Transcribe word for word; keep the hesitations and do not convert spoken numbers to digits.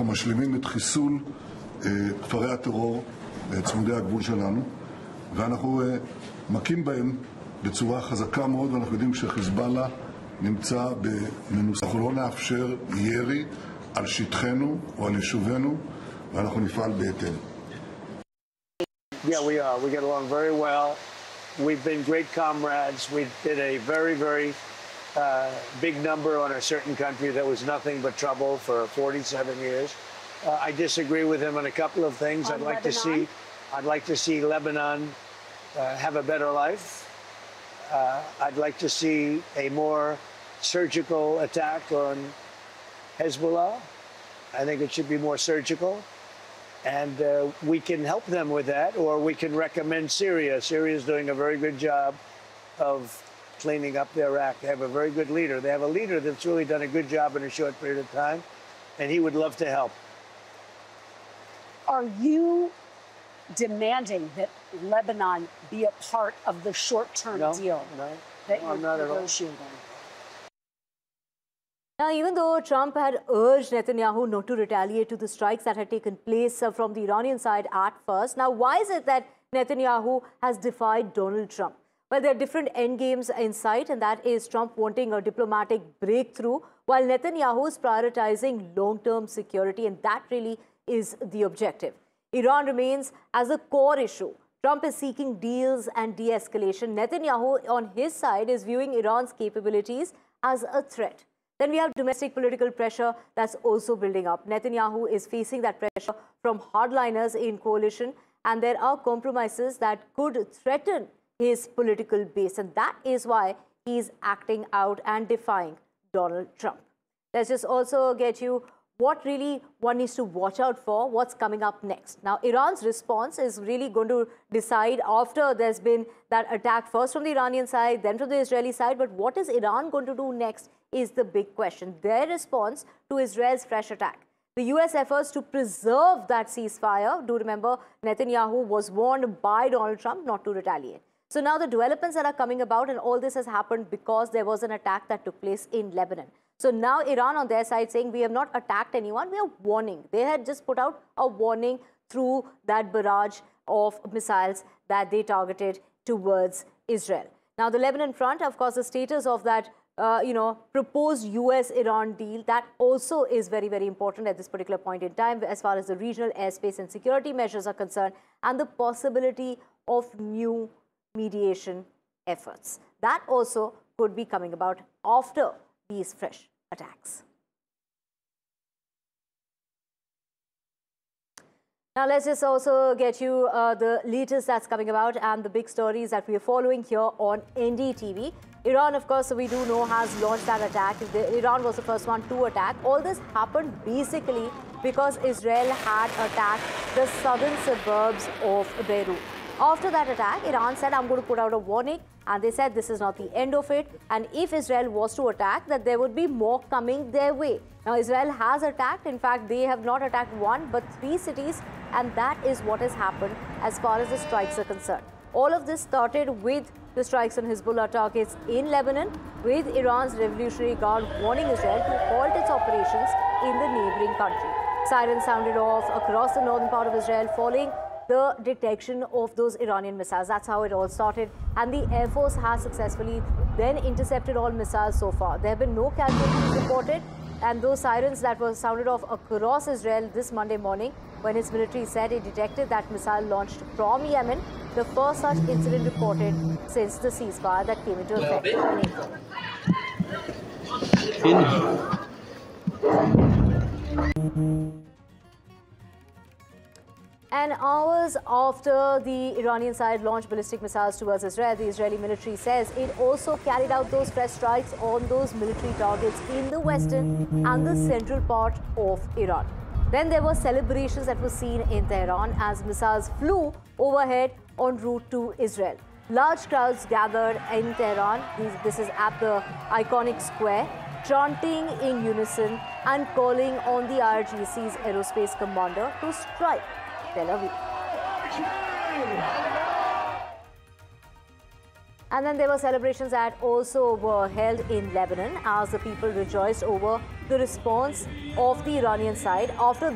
משלימים את חיסול כפרי הטרור צמודי הגבול שלנו, ואנחנו מכים בהם בצורה חזקה מאוד, ואנחנו יודעים שחיזבאללה נמצא במנוסה. אנחנו לא נאפשר ירי על שטחנו או על יישובינו, ואנחנו נפעל בהתאם. Yeah, we are. We get along very well. We've been great comrades. We did a very, very uh, big number on a certain country that was nothing but trouble for forty-seven years. Uh, I disagree with him on a couple of things. On I'd like Lebanon? to see, I'd like to see Lebanon uh, have a better life. Uh, I'd like to see a more surgical attack on Hezbollah. I think it should be more surgical. And uh, we can help them with that, or we can recommend Syria. Syria is doing a very good job of cleaning up their act. They have a very good leader. They have a leader that's really done a good job in a short period of time, and he would love to help. Are you demanding that Lebanon be a part of the short-term No, deal no, that no, you're not at all. negotiating? Now, even though Trump had urged Netanyahu not to retaliate to the strikes that had taken place uh, from the Iranian side at first, now why is it that Netanyahu has defied Donald Trump? Well, there are different end games in sight, and that is Trump wanting a diplomatic breakthrough, while Netanyahu is prioritizing long-term security, and that really is the objective. Iran remains as a core issue. Trump is seeking deals and de-escalation. Netanyahu, on his side, is viewing Iran's capabilities as a threat. Then we have domestic political pressure that's also building up. Netanyahu is facing that pressure from hardliners in coalition, and there are compromises that could threaten his political base, and that is why he's acting out and defying Donald Trump. Let's just also get you what really one needs to watch out for, what's coming up next. Now, Iran's response is really going to decide after there's been that attack first from the Iranian side, then from the Israeli side. But what is Iran going to do next is the big question. Their response to Israel's fresh attack. The U S efforts to preserve that ceasefire. Do remember, Netanyahu was warned by Donald Trump not to retaliate. So now the developments that are coming about, and all this has happened because there was an attack that took place in Lebanon. So now Iran on their side saying we have not attacked anyone, we are warning. They had just put out a warning through that barrage of missiles that they targeted towards Israel. Now the Lebanon front, of course, the status of that uh, you know, proposed U S Iran deal, that also is very, very important at this particular point in time as far as the regional airspace and security measures are concerned, and the possibility of new mediation efforts. That also could be coming about after these fresh attacks. Now, let's just also get you uh, the latest that's coming about and the big stories that we are following here on N D T V. Iran, of course, we do know, has launched that attack. The, Iran was the first one to attack. All this happened basically because Israel had attacked the southern suburbs of Beirut. After that attack, Iran said, I'm going to put out a warning, and they said this is not the end of it. And if Israel was to attack, that there would be more coming their way. Now, Israel has attacked. In fact, they have not attacked one, but three cities, and that is what has happened as far as the strikes are concerned. All of this started with the strikes on Hezbollah targets in Lebanon, with Iran's Revolutionary Guard warning Israel to halt its operations in the neighboring country. Sirens sounded off across the northern part of Israel following the detection of those Iranian missiles. That's how it all started. And the Air Force has successfully then intercepted all missiles so far. There have been no casualties reported. And those sirens that were sounded off across Israel this Monday morning, when its military said it detected that missile launched from Yemen, the first such incident reported since the ceasefire that came into effect in April. And hours after the Iranian side launched ballistic missiles towards Israel, the Israeli military says it also carried out those fresh strikes on those military targets in the western and the central part of Iran. Then there were celebrations that were seen in Tehran as missiles flew overhead en route to Israel. Large crowds gathered in Tehran. This is at the iconic square, chanting in unison and calling on the I R G C's aerospace commander to strike Tel Aviv. And then there were celebrations that also were held in Lebanon as the people rejoiced over the response of the Iranian side after